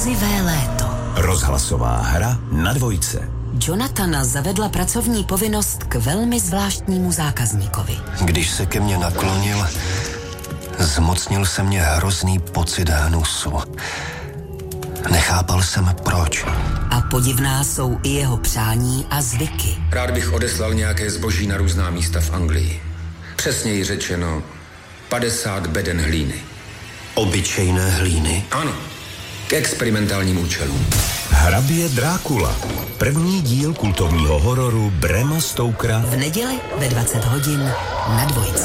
Mrazivé léto. Rozhlasová hra na Dvojce. Jonathana zavedla pracovní povinnost k velmi zvláštnímu zákazníkovi. Když se ke mně naklonil, zmocnil se mě hrozný pocit hnusu. Nechápal jsem proč. A podivná jsou i jeho přání a zvyky. Rád bych odeslal nějaké zboží na různá místa v Anglii. Přesněji řečeno 50 beden hlíny. Obyčejné hlíny? Ano, k experimentálním účelům. Hrabě Drákula. První díl kultovního hororu Brema Stokera. V neděli ve 20 hodin na Dvojce.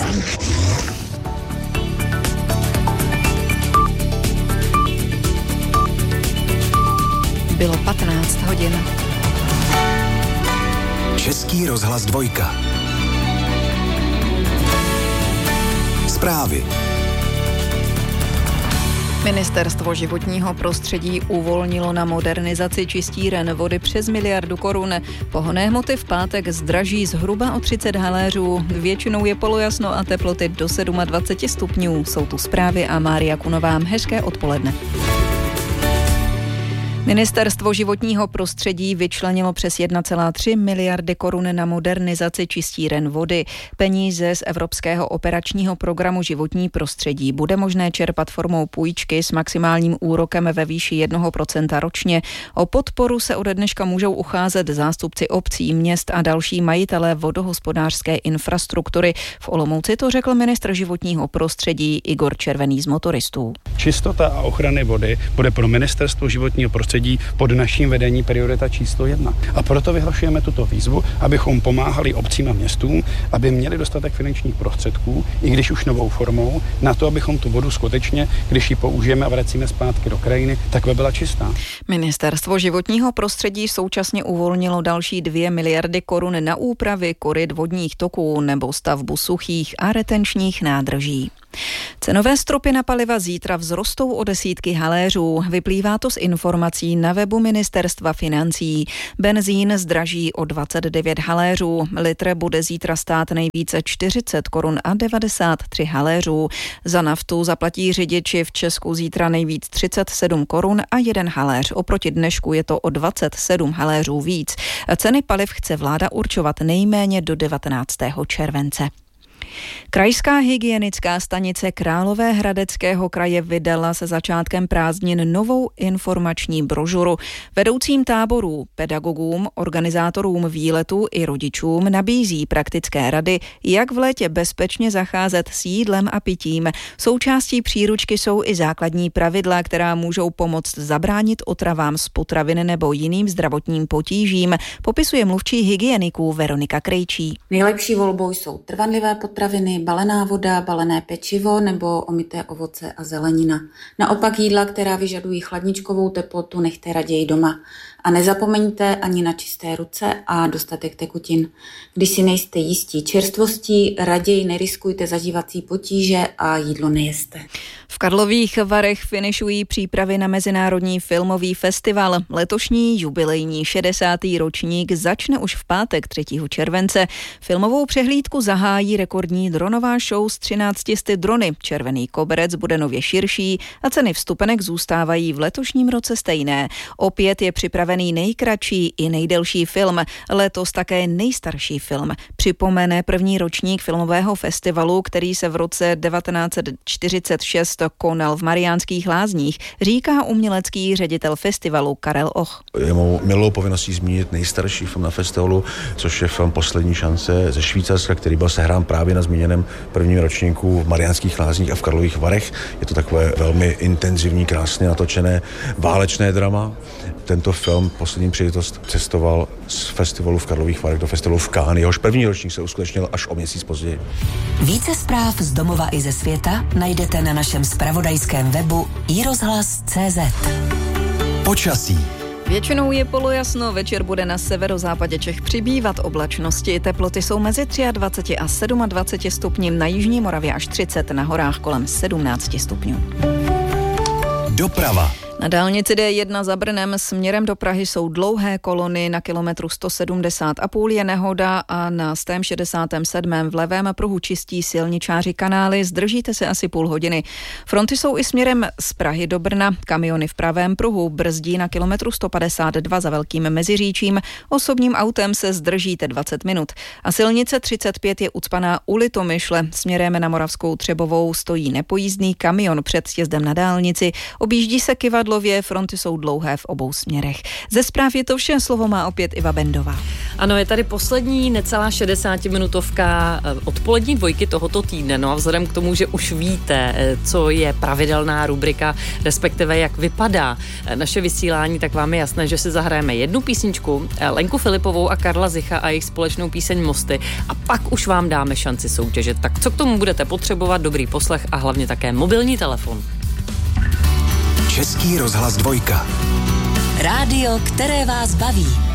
Bylo 15 hodin. Český rozhlas Dvojka. Zprávy. Ministerstvo životního prostředí uvolnilo na modernizaci čistíren vody přes 1 miliardu korun. Pohonné hmoty v pátek zdraží zhruba o 30 haléřů. Většinou je polojasno a teploty do 27 stupňů. Jsou tu zprávy a Mária Kunová. Hezké odpoledne. Ministerstvo životního prostředí vyčlenilo přes 1,3 miliardy korun na modernizaci čistíren vody. Peníze z Evropského operačního programu Životní prostředí bude možné čerpat formou půjčky s maximálním úrokem ve výši 1% ročně. O podporu se ode dneška můžou ucházet zástupci obcí, měst a další majitelé vodohospodářské infrastruktury. V Olomouci to řekl ministr životního prostředí Igor Červený z Motoristů. Čistota a ochrany vody bude pro Ministerstvo životního prostředí pod naším vedení priorita číslo 1. A proto vyhlašujeme tuto výzvu, abychom pomáhali obcím a městům, aby měli dostatek finančních prostředků, i když už novou formou, na to, abychom tu vodu skutečně, když ji použijeme a vracíme zpátky do krajiny, tak by byla čistá. Ministerstvo životního prostředí současně uvolnilo další 2 miliardy korun na úpravy koryt vodních toků nebo stavbu suchých a retenčních nádrží. Cenové stropy na paliva zítra vzrostou o desítky haléřů. Vyplývá to z informací na webu Ministerstva financí. Benzín zdraží o 29 haléřů. Litr bude zítra stát nejvíce 40 korun a 93 haléřů. Za naftu zaplatí řidiči v Česku zítra nejvíc 37 korun a 1 haléř. Oproti dnešku je to o 27 haléřů víc. Ceny paliv chce vláda určovat nejméně do 19. července. Krajská hygienická stanice Královéhradeckého kraje vydala se začátkem prázdnin novou informační brožuru. Vedoucím táborů, pedagogům, organizátorům výletů i rodičům nabízí praktické rady, jak v létě bezpečně zacházet s jídlem a pitím. Součástí příručky jsou i základní pravidla, která můžou pomoct zabránit otravám z potravin nebo jiným zdravotním potížím, popisuje mluvčí hygieniků Veronika Krejčí. Nejlepší volbou jsou trvanlivé potraviny, balená voda, balené pečivo nebo omyté ovoce a zelenina. Naopak jídla, která vyžadují chladničkovou teplotu, nechte raději doma. A nezapomeňte ani na čisté ruce a dostatek tekutin. Když si nejste jistí čerstvostí, raději neriskujte zažívací potíže a jídlo nejeste. V Karlových Varech finišují přípravy na Mezinárodní filmový festival. Letošní jubilejní 60. ročník začne už v pátek 3. července. Filmovou přehlídku zahájí rekordní dronová show s 13 drony. Červený koberec bude nově širší a ceny vstupenek zůstávají v letošním roce stejné. Opět je připravený nejkratší i nejdelší film. Letos také nejstarší film. Připomene první ročník filmového festivalu, který se v roce 1946 konal v Mariánských Lázních, říká umělecký ředitel festivalu Karel Och. Je mou milou povinností zmínit nejstarší film na festivalu, což je film Poslední šance ze Švýcarska, který byl sehrán právě na zmíněném prvním ročníku v Mariánských Lázních a v Karlových Varech. Je to takové velmi intenzivní, krásně natočené válečné drama. Tento film poslední příležitost cestoval z festivalu v Karlových Varech do festivalu v Cannes. Jehož první ročník se uskutečnil až o měsíc později. Více zpráv z domova i ze světa najdete na našem zpravodajském webu iRozhlas.cz. Počasí. Většinou je polojasno, večer bude na severozápadě Čech přibývat oblačnosti. Teploty jsou mezi 23 a 27 stupni, na jižní Moravě až 30, na horách kolem 17 stupňů. Doprava. Na dálnici D1 za Brnem směrem do Prahy jsou dlouhé kolony, na kilometru 170,5 je nehoda a na 167. v levém pruhu čistí silničáři kanály, zdržíte se asi půl hodiny. Fronty jsou i směrem z Prahy do Brna, kamiony v pravém pruhu brzdí na kilometru 152 za Velkým Meziříčím, osobním autem se zdržíte 20 minut. A silnice 35 je ucpaná u Litomyšle, směrem na Moravskou Třebovou stojí nepojízdný kamion před sjezdem na dálnici, objíždí se Kyvadlově, fronty jsou dlouhé v obou směrech. Ze zpráv je to vše, slovo má opět Iva Bendová. Ano, je tady poslední necelá 60-minutovka odpolední dvojky tohoto týdne. No a vzhledem k tomu, že už víte, co je pravidelná rubrika, respektive jak vypadá naše vysílání, tak vám je jasné, že si zahrajeme jednu písničku, Lenku Filipovou a Karla Zicha a jejich společnou píseň Mosty, a pak už vám dáme šanci soutěžit. Tak co k tomu budete potřebovat? Dobrý poslech a hlavně také mobilní telefon. Český rozhlas 2. Rádio, které vás baví.